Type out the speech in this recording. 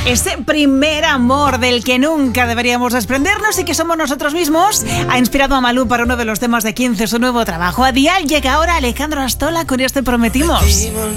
Ese primer amor del que nunca deberíamos desprendernos y que somos nosotros mismos ha inspirado a Malú para uno de los temas de 15, su nuevo trabajo. A Dial llega ahora Alejandro Astola con Este Prometimos.